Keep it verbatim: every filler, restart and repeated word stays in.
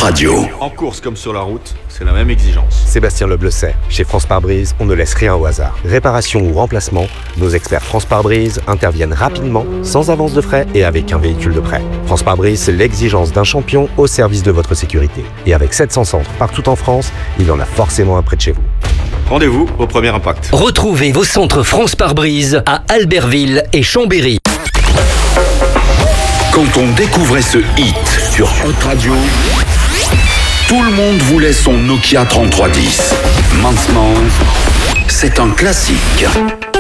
Radio. En course comme sur la route, c'est la même exigence. Sébastien Loeb le sait. Chez France Pare-Brise, on ne laisse rien au hasard. Réparation ou remplacement, nos experts France Pare-Brise interviennent rapidement, sans avance de frais et avec un véhicule de prêt. France Pare-Brise, c'est l'exigence d'un champion au service de votre sécurité. Et avec sept cents centres partout en France, il y en a forcément un près de chez vous. Rendez-vous au premier impact. Retrouvez vos centres France Pare-Brise à Albertville et Chambéry. Quand on découvrait ce hit sur Hot Radio, tout le monde voulait son Nokia trente-trois dix. Maintenant, c'est un classique.